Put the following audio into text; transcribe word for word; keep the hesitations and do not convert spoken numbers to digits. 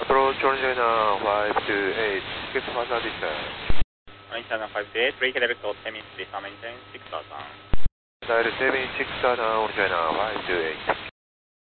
Approach China five two eight, ticket further distance. China five two eight, break level code ten minutes, please maintain six thousand. Dial seven six thousand, China five two eight.